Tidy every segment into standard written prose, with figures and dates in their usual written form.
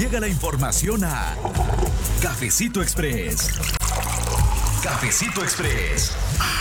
Llega la información a Cafecito Express. Cafecito Express.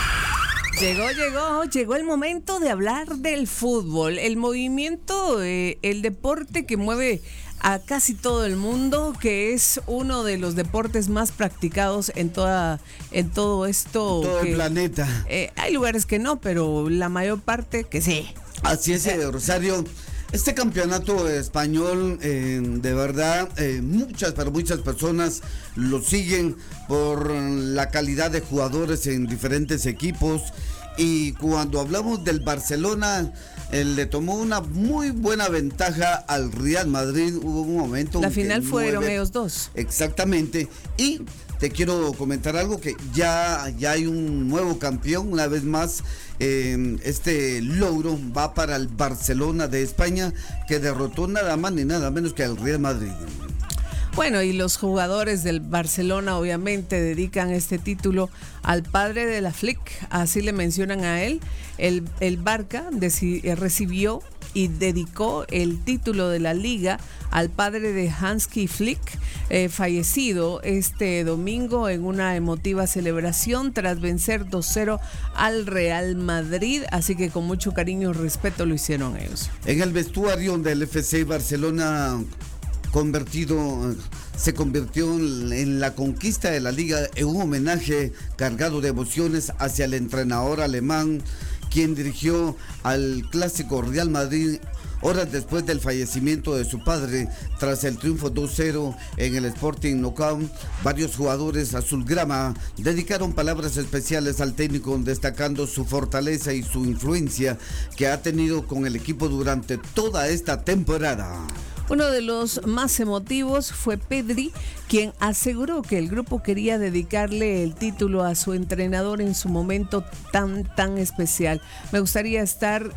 Llegó el momento de hablar del fútbol, el movimiento, el deporte que mueve a casi todo el mundo, que es uno de los deportes más practicados en todo esto. Todo el planeta. Hay lugares que no, pero la mayor parte que sí. Así es, Rosario. Este campeonato español, de verdad, muchas personas lo siguen por la calidad de jugadores en diferentes equipos. Y cuando hablamos del Barcelona, le tomó una muy buena ventaja al Real Madrid. Hubo un momento. La final fueron ellos dos. Exactamente. Y te quiero comentar algo, que ya hay un nuevo campeón. Una vez más, este logro va para el Barcelona de España, que derrotó nada más ni nada menos que al Real Madrid. Bueno, y los jugadores del Barcelona obviamente dedican este título al padre de la Flick, así le mencionan a él. El Barca recibió y dedicó el título de la liga al padre de Hansi Flick, fallecido este domingo en una emotiva celebración tras vencer 2-0 al Real Madrid, así que con mucho cariño y respeto lo hicieron ellos. En el vestuario del FC Barcelona se convirtió en la conquista de la liga, en un homenaje cargado de emociones hacia el entrenador alemán, quien dirigió al clásico Real Madrid horas después del fallecimiento de su padre. Tras el triunfo 2-0 en el Sporting Nou Camp, varios jugadores azulgrama dedicaron palabras especiales al técnico, destacando su fortaleza y su influencia que ha tenido con el equipo durante toda esta temporada. Uno de los más emotivos fue Pedri, quien aseguró que el grupo quería dedicarle el título a su entrenador en su momento tan especial. Me gustaría estar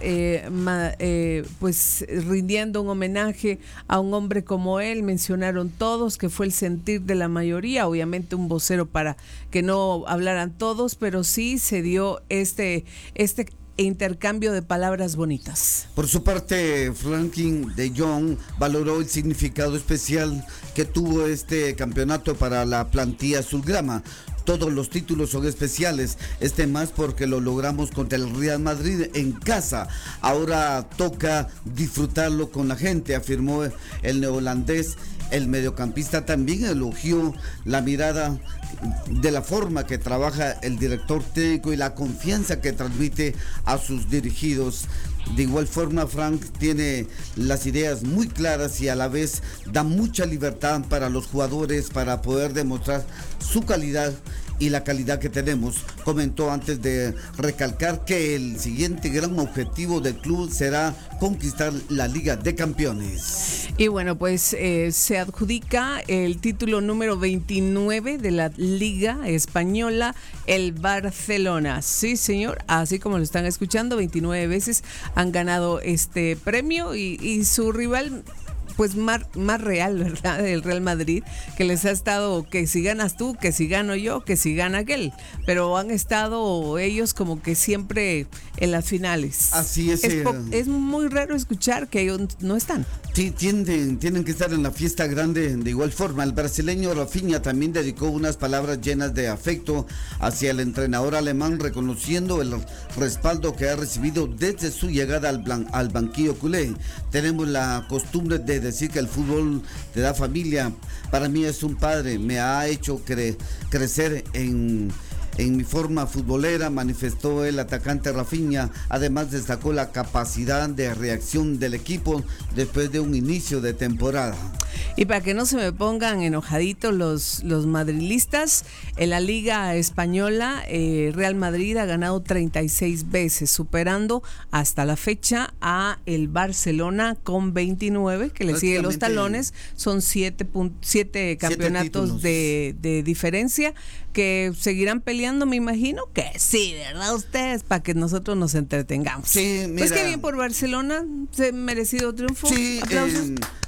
pues rindiendo un homenaje a un hombre como él, mencionaron todos, que fue el sentir de la mayoría, obviamente un vocero para que no hablaran todos, pero sí se dio este intercambio de palabras bonitas. Por su parte, Frenkie de Jong valoró el significado especial que tuvo este campeonato para la plantilla azulgrama. Todos los títulos son especiales, más porque lo logramos contra el Real Madrid en casa. Ahora toca disfrutarlo con la gente, afirmó el neozelandés. El mediocampista también elogió la mirada de la forma que trabaja el director técnico y la confianza que transmite a sus dirigidos. De igual forma, Frank tiene las ideas muy claras y a la vez da mucha libertad para los jugadores para poder demostrar su calidad y la calidad que tenemos. Comentó antes de recalcar que el siguiente gran objetivo del club será conquistar la Liga de Campeones. Y bueno, pues se adjudica el título número 29 de la Liga Española, el Barcelona. Sí, señor, así como lo están escuchando, 29 veces han ganado este premio y su rival pues más real, ¿verdad? El Real Madrid, que les ha estado que si ganas tú, que si gano yo, que si gana aquel, pero han estado ellos como que siempre en las finales. Así es. Es muy raro escuchar que ellos no están. Sí, tienen que estar en la fiesta grande. De igual forma, el brasileño Rafinha también dedicó unas palabras llenas de afecto hacia el entrenador alemán, reconociendo el respaldo que ha recibido desde su llegada al banquillo culé. Tenemos la costumbre de decir que el fútbol te da familia. Para mí es un padre, me ha hecho crecer en mi forma futbolera, manifestó el atacante Rafinha. Además destacó la capacidad de reacción del equipo después de un inicio de temporada. Y para que no se me pongan enojaditos los madrilistas, en la Liga Española, Real Madrid ha ganado 36 veces, superando hasta la fecha a el Barcelona con 29, que le sigue los talones. Son 7 campeonatos de diferencia, que seguirán peleando, me imagino que sí, ¿verdad ustedes? Para que nosotros nos entretengamos. Sí, mira. Pues qué bien por Barcelona, merecido triunfo. Sí, aplausos.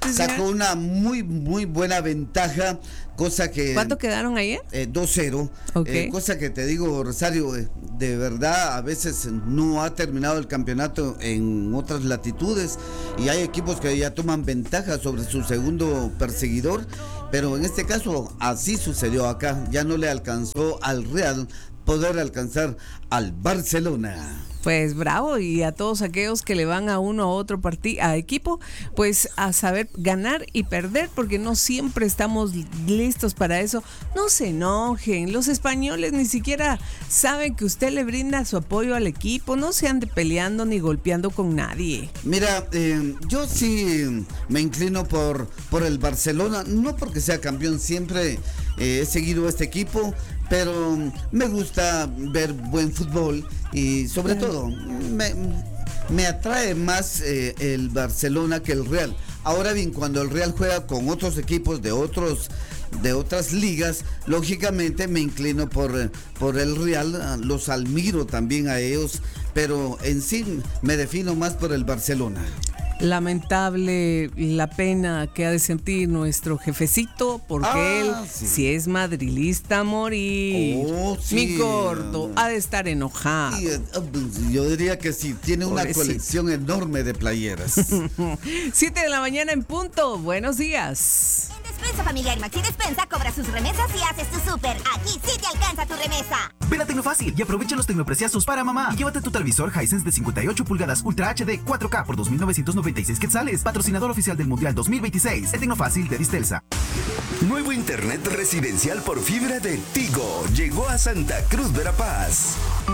señor? Sacó una muy buena ventaja, cosa que... ¿Cuánto quedaron ayer? 2-0. Ok. Cosa que te digo, Rosario, de verdad a veces no ha terminado el campeonato en otras latitudes y hay equipos que ya toman ventaja sobre su segundo perseguidor, pero en este caso así sucedió acá. Ya no le alcanzó al Real poder alcanzar al Barcelona. Pues bravo, y a todos aquellos que le van a uno a otro a equipo, pues a saber ganar y perder, porque no siempre estamos listos para eso. No se enojen, los españoles ni siquiera saben que usted le brinda su apoyo al equipo, no se ande peleando ni golpeando con nadie. Mira, yo sí me inclino por el Barcelona, no porque sea campeón, siempre he seguido este equipo, pero me gusta ver buen fútbol y sobre todo me atrae más el Barcelona que el Real. Ahora bien, cuando el Real juega con otros equipos de otras ligas, lógicamente me inclino por el Real, los admiro también a ellos, pero en sí me defino más por el Barcelona. Lamentable la pena que ha de sentir nuestro jefecito, porque él, sí. si es madrilista a morir, Sí. mi gordo, ha de estar enojado. Yo diría que sí, tiene una Pobrecito. colección enorme de playeras. 7 de la mañana en punto, buenos días. En Despensa Familiar Maxi Despensa cobra sus remesas y haces tu súper. Aquí sí te alcanza tu remesa. Ven a Tecnofácil y aprovecha los tecnopreciazos para mamá. Y llévate tu televisor Hisense de 58 pulgadas Ultra HD 4K por 2.996 quetzales. Patrocinador oficial del Mundial 2026. El Tecnofácil de Distelsa. Nuevo internet residencial por fibra de Tigo llegó a Santa Cruz de la Paz.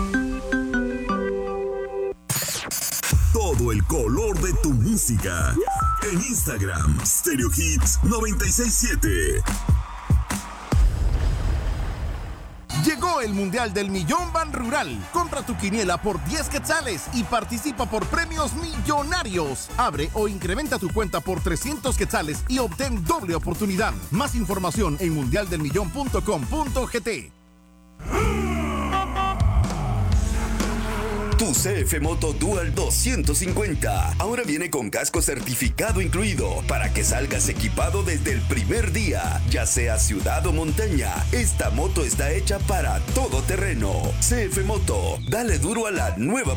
Todo el color de tu música. En Instagram, Stereo Hits 967. Llegó el Mundial del Millón Ban Rural. Compra tu quiniela por 10 quetzales y participa por premios millonarios. Abre o incrementa tu cuenta por 300 quetzales y obtén doble oportunidad. Más información en mundialdelmillón.com.gt. Tu CF Moto Dual 250 ahora viene con casco certificado incluido para que salgas equipado desde el primer día, ya sea ciudad o montaña. Esta moto está hecha para todo terreno. CF Moto, dale duro a la nueva